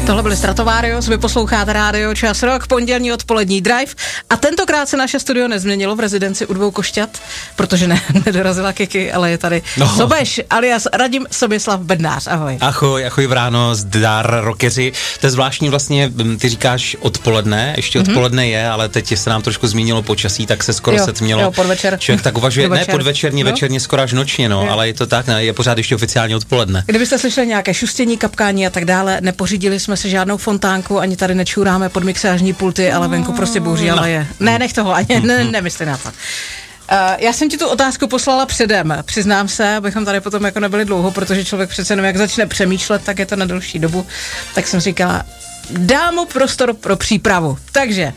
Tohle byly Stratovarius, vy posloucháte rádio Čas Rock, pondělní odpolední drive a tentokrát se naše studio nezměnilo v rezidenci u Dvou Košťat, protože nedorazila Kiki, ale je tady Sobeš alias Radim Soběslav Bednář, ahoj. Ahoj Vráno, zdar rockeři, to je zvláštní vlastně, ty říkáš odpoledne, ještě odpoledne je, ale teď se nám trošku zmínilo počasí, tak se skoro setmělo. Jo, podvečer. Člověk tak uvažuje, ne podvečerně, večerně, skoro až nočně, ale je to tak, ne, je pořád ještě oficiálně odpoledne. Kdybyste slyšeli nějaké šustění, kapkání a tak dále, nepořídili jsme si žádnou fontánku, ani tady nečůráme pod mixážní pulty, ale venku prostě bouří, ale je. Ne, nech toho, ani nemysli na to. Já jsem ti tu otázku poslala předem, přiznám se, abychom tady potom jako nebyli dlouho, protože člověk přece jenom jak začne přemýšlet, tak je to na delší dobu, tak jsem říkala, dám mu prostor pro přípravu. Takže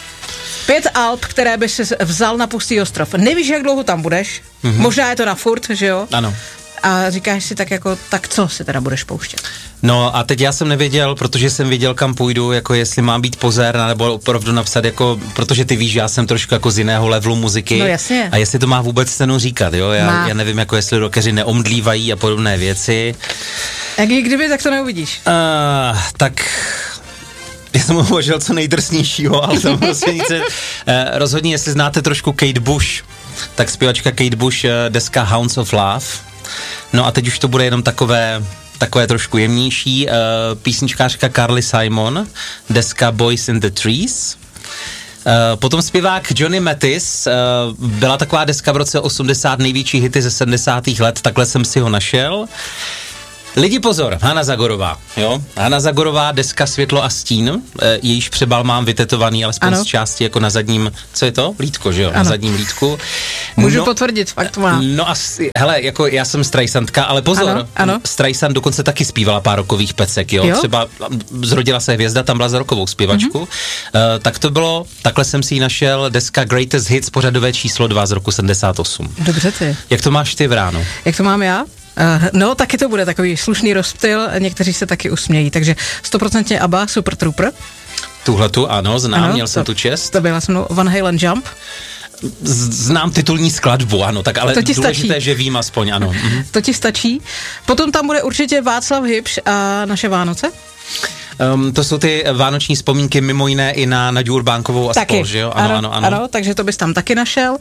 5 alb, které by si vzal na Pustý ostrov. Nevíš, jak dlouho tam budeš, možná je to na furt, že jo? Ano. A říkáš si tak jako, tak co si teda budeš pouštět? No a teď já jsem nevěděl, protože jsem věděl, kam půjdu, jako jestli mám být pozér, nebo opravdu napsat jako, protože ty víš, já jsem trošku jako z jiného levelu muziky. No jasně. A jestli to má vůbec cenu říkat, jo? Já nevím, jako jestli rockeři neomdlívají a podobné věci. Jak kdyby, tak to neuvidíš. Tak... Já jsem uvažil co nejdrsnějšího, ale tam prostě nic. Rozhodně, jestli znáte trošku Kate Bush, tak zpěvačka Kate Bush, deska Hounds of Love. No a teď už to bude jenom takové trošku jemnější. Písničkářka Carly Simon, deska Boys in the Trees. Potom zpěvák Johnny Mathis, byla taková deska v roce 80, největší hity ze 70. let, takhle jsem si ho našel. Lidi pozor, Hana Zagorová, jo? Hana Zagorová, deska Světlo a stín, jejíž přebal mám vytetovaný, alespoň z části jako na zadním, co je to? Lítko, že jo? Ano. Na zadním lítku. Můžu potvrdit, fakt mám. No asi, hele, jako já jsem Streisandka, ale pozor, ano. Streisand dokonce taky zpívala pár rockových pecek, jo? Třeba Zrodila se hvězda, tam byla za rockovou zpěvačku. Tak to bylo, takhle jsem si ji našel, deska Greatest Hits, pořadové číslo 2 z roku 78. Dobře ty. Jak to máš ty, Vráno? Jak to mám já? No, taky to bude takový slušný rozptyl, někteří se taky usmějí, takže 100% ABBA, Super Trooper. Tuhletu, ano, znám, měl jsem tu čest. To byla se mnou Van Halen Jump. Znám titulní skladbu, ano, tak ale důležité, že vím aspoň, ano. To ti stačí. Potom tam bude určitě Václav Hybš a Naše Vánoce. To jsou ty vánoční vzpomínky mimo jiné i na Naďu Urbánkovou a spol, že jo? Ano, takže to bys tam taky našel.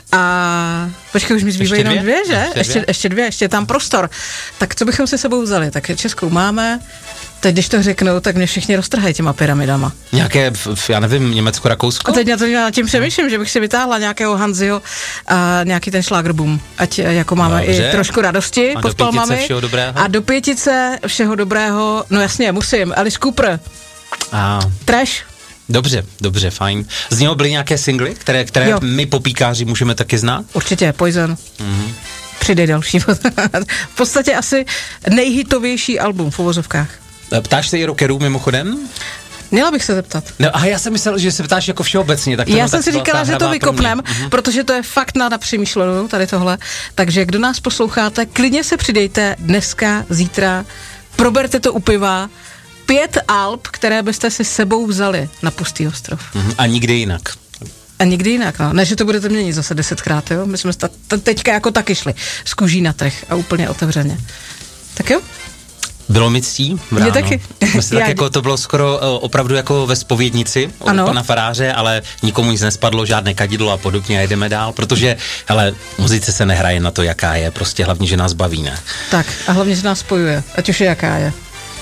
A počkej, už mi zbývají jenom dvě, že? Ještě dvě, ještě je tam prostor. Tak co bychom si sebou vzali? Tak českou máme. Teď, když to řeknu, tak mě všichni roztrhají těma pyramidama. Nějaké, já nevím, Německo, Rakousko? A teď na tím přemýšlím, že bych si vytáhla nějakého Hanziho a nějaký ten šlágerboom. Ať jako máme i trošku radosti pod palmami. A do pětice všeho dobrého, no jasně, musím, Alice Cooper. Trash. Dobře, fajn. Z něho byly nějaké singly, které my popíkáři můžeme taky znát? Určitě, Poison. Přidej další. V podstatě asi nejhitovější album v uvozovkách. Ptáš se i rockerů mimochodem? Měla bych se zeptat. No a já jsem myslel, že se ptáš jako všeobecně. Tak já jsem si říkala, že to vykopnem, protože to je fakt na přemýšlenou tady tohle. Takže kdo nás posloucháte, klidně se přidejte dneska, zítra, proberte to u piva, 5 alb, které byste si sebou vzali na Pustý ostrov. A nikdy jinak. A nikdy jinak, no. Ne, že to budete měnit zase 10krát, jo. My jsme teďka jako taky šli z kůží na trh a úplně otevřeně. Tak jo? Bylo mi ctí, Mě taky. Myslím, tak jako to bylo skoro opravdu jako ve zpovědnici u pana faráře, ale nikomu nic nespadlo, žádné kadidlo a podobně a jedeme dál, protože, hele, muzice se nehraje na to, jaká je, prostě hlavně, že nás baví, ne? Tak a hlavně, že nás spojuje, ať už je jaká je.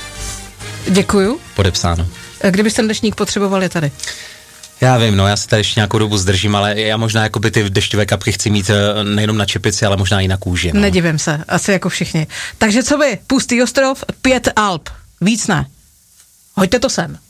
Děkuju. Podepsáno. Kdybyste ten dešník potřeboval, je tady. Já vím, no, já se tady ještě nějakou dobu zdržím, ale já možná jako by ty deštové kapky chci mít nejenom na čepici, ale možná i na kůži. No. Nedivím se, asi jako všichni. Takže co vy, Pustý ostrov, 5 alb, víc ne. Hoďte to sem.